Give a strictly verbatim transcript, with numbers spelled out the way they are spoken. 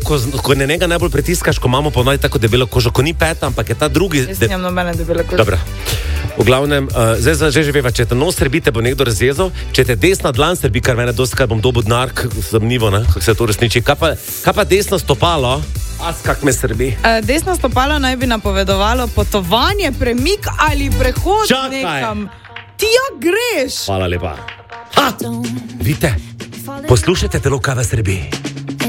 ko, ko ne njega najbolj pritiskaš, ko imamo ponovno tako debelo kožo, ko ni peta, ampak je ta drugi... Jaz nimam nobene debele kože. Dobro. V glavnem, uh, zdaj že že veva, če te nos srbi, te bo nekdo razjezal, če te desna dlan srbi, kar mene dosti, kar bom dobil denar, zamnivo, ne, kako se to resniči. Kaj pa, kaj pa desno stopalo? As, kak me srbi? Uh, desno stopalo naj bi napovedovalo potovanje, premik ali prehod Čakaj. nekam. Ti ja greš! Hvala lepa. Ha! Vidite, poslušajte telo, kaj vas srbi.